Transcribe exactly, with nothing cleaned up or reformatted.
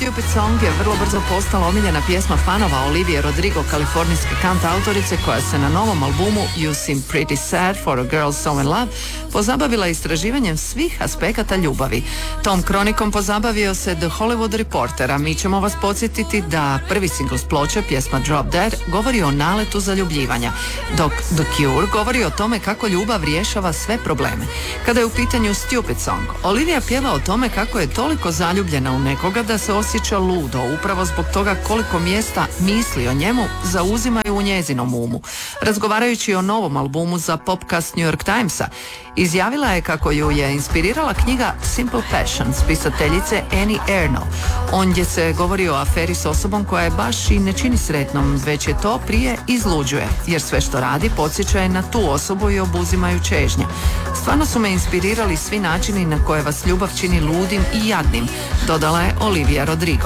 Stupid Song je vrlo brzo postala omiljena pjesma fanova Olivije Rodrigo, kalifornijske kant autorice koja se na novom albumu You Seem Pretty Sad for a Girl So in Love pozabavila istraživanjem svih aspekata ljubavi. Tom kronikom pozabavio se The Hollywood Reporter, a mi ćemo vas podsjetiti da prvi singl s ploče, pjesma Drop Dead, govori o naletu zaljubljivanja, dok The Cure govori o tome kako ljubav rješava sve probleme. Kada je u pitanju Stupid Song, Olivia pjeva o tome kako je toliko zaljubljena u nekoga da se osjeća ludo, upravo zbog toga koliko mjesta misli o njemu zauzimaju u njezinom umu. Razgovarajući o novom albumu za Popcast New York Timesa, izjavila je kako ju je inspirirala knjiga Simple Passion spisateljice Annie Ernaux. Ondje se govori o aferi s osobom koja je baš i ne čini sretnom, već je to prije izluđuje, jer sve što radi podsjeća je na tu osobu i obuzimaju čežnje. Stvarno su me inspirirali svi načini na koje vas ljubav čini ludim i jadnim, dodala je Olivia Rodrigo.